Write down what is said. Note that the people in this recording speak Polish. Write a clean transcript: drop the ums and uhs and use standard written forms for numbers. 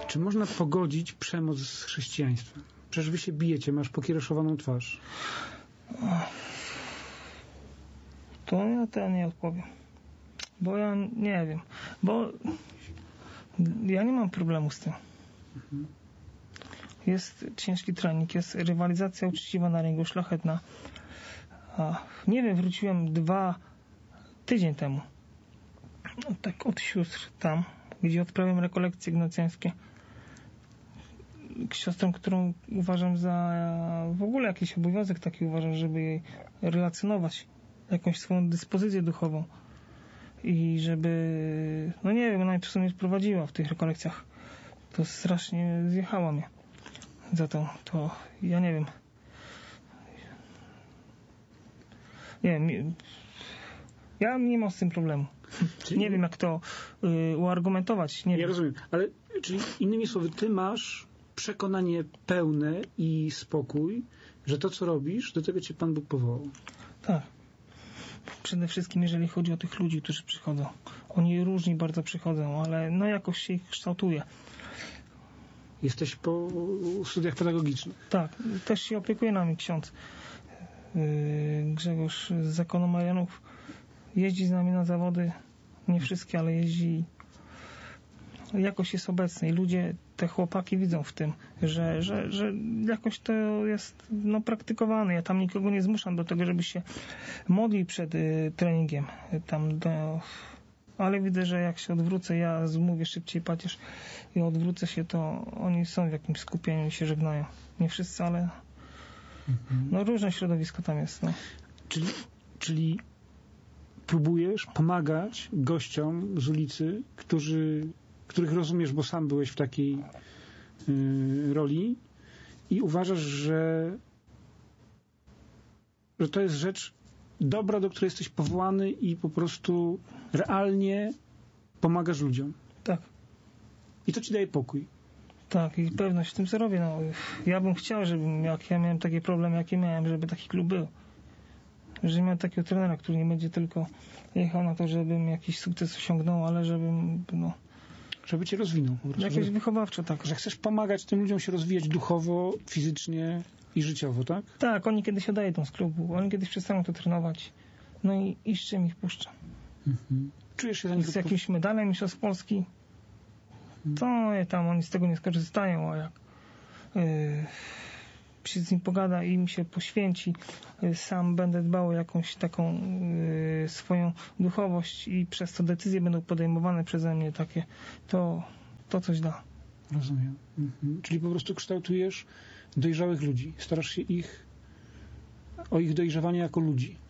Czy można pogodzić przemoc z chrześcijaństwem? Przecież wy się bijecie, masz pokiereszowaną twarz. To ja nie odpowiem. Bo ja nie wiem. Bo ja nie mam problemu z tym. Jest ciężki trening, jest rywalizacja uczciwa na ringu, szlachetna. Nie wiem, wróciłem tydzień temu. Tak od sióstr tam, gdzie odprawiam rekolekcje ignacjańskie. Siostrą, którą uważam za w ogóle jakiś obowiązek taki uważam, żeby jej relacjonować jakąś swoją dyspozycję duchową i żeby, no nie wiem, ona mnie czasem mnie prowadziła w tych rekolekcjach. To strasznie zjechała mnie za to ja nie wiem. Nie wiem, ja nie mam z tym problemu. Czyli nie wiem, jak to uargumentować. Nie rozumiem, ale czyli innymi słowy, ty masz przekonanie pełne i spokój, że to, co robisz, do tego cię Pan Bóg powołał. Tak. Przede wszystkim, jeżeli chodzi o tych ludzi, którzy przychodzą. Oni różni bardzo przychodzą, ale no jakoś się ich kształtuje. Jesteś po studiach pedagogicznych. Tak. Też się opiekuje nami ksiądz Grzegorz z Zakonu Marianów. Jeździ z nami na zawody. Nie wszystkie, ale jeździ. Jakoś jest obecny i ludzie, te chłopaki widzą w tym, że jakoś to jest praktykowane. Ja tam nikogo nie zmuszam do tego, żeby się modlił przed treningiem. Ale widzę, że jak się odwrócę, ja zmówię szybciej pacierz i odwrócę się, to oni są w jakimś skupieniu i się żegnają. Nie wszyscy, ale różne środowisko tam jest. No. Czyli próbujesz pomagać gościom z ulicy, których rozumiesz, bo sam byłeś w takiej roli i uważasz, że to jest rzecz dobra, do której jesteś powołany i po prostu realnie pomagasz ludziom. Tak. I to ci daje pokój. Tak, i pewność w tym, co robię. No, ja bym chciał, jak ja miałem taki problem, jaki miałem, żeby taki klub był. Że miałem takiego trenera, który nie będzie tylko jechał na to, żebym jakiś sukces osiągnął, ale żebym, żeby cię rozwinął. Po prostu. Jakieś wychowawcze, tak. Że chcesz pomagać tym ludziom się rozwijać duchowo, fizycznie i życiowo, tak? Tak, oni kiedyś odejdą z klubu, oni kiedyś przestaną to trenować. No i z czym ich puszczam? Czujesz się za nich z jakimś medalem mistrzostw Polski? To tam oni z tego nie skorzystają, a jak się z nim pogada i mi się poświęci, sam będę dbał o jakąś taką swoją duchowość i przez to decyzje będą podejmowane przeze mnie takie, to coś da. Rozumiem. Czyli po prostu kształtujesz dojrzałych ludzi. Starasz się o ich dojrzewanie jako ludzi.